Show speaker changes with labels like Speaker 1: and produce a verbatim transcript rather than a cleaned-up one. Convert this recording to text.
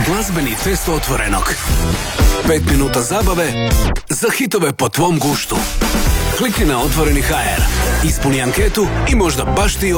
Speaker 1: glazbeni test Otvorenog. Pet minuta zabave za hitove po tvom guštu. Klikni na Otvoreni ha er, ispuni anketu i možda baš ti